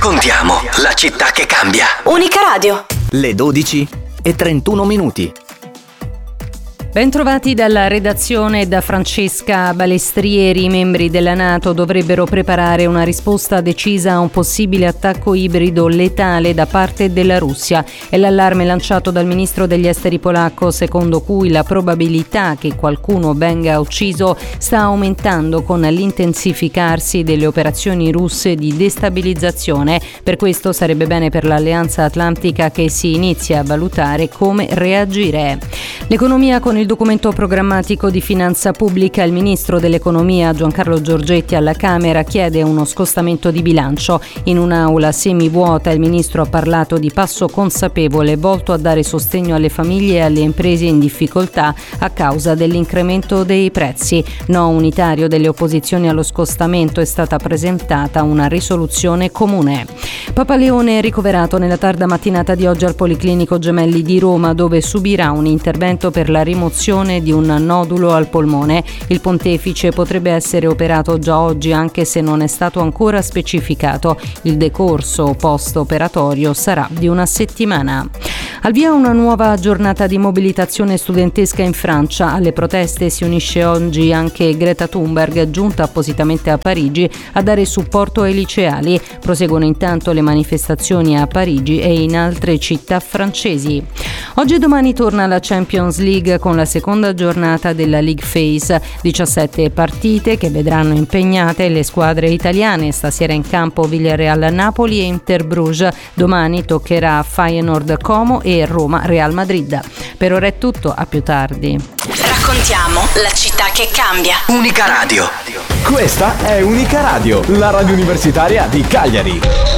Raccontiamo la città che cambia. Unica Radio. Le 12:31. Bentrovati dalla redazione e da Francesca Balestrieri. I membri della NATO dovrebbero preparare una risposta decisa a un possibile attacco ibrido letale da parte della Russia. È l'allarme lanciato dal ministro degli esteri polacco, secondo cui la probabilità che qualcuno venga ucciso sta aumentando con l'intensificarsi delle operazioni russe di destabilizzazione. Per questo sarebbe bene per l'Alleanza Atlantica che si inizi a valutare come reagire. L'economia con il documento programmatico di finanza pubblica. Il ministro dell'economia Giancarlo Giorgetti alla Camera chiede uno scostamento di bilancio. In un'aula semivuota il ministro ha parlato di passo consapevole volto a dare sostegno alle famiglie e alle imprese in difficoltà a causa dell'incremento dei prezzi. No unitario delle opposizioni allo scostamento, è stata presentata una risoluzione comune. Papa Leone è ricoverato nella tarda mattinata di oggi al Policlinico Gemelli di Roma, dove subirà un intervento per la rimozione di un nodulo al polmone. Il pontefice potrebbe essere operato già oggi, anche se non è stato ancora specificato. Il decorso post-operatorio sarà di una settimana. Al via una nuova giornata di mobilitazione studentesca in Francia. Alle proteste si unisce oggi anche Greta Thunberg, giunta appositamente a Parigi a dare supporto ai liceali. Proseguono intanto le manifestazioni a Parigi e in altre città francesi. Oggi e domani torna la Champions League con la seconda giornata della League Phase. 17 partite che vedranno impegnate le squadre italiane. Stasera in campo Villarreal-Napoli e Inter-Bruges. Domani toccherà Feyenoord-Como e Roma-Real Madrid. Per ora è tutto, a più tardi. Raccontiamo la città che cambia. Unica Radio. Questa è Unica Radio, la radio universitaria di Cagliari.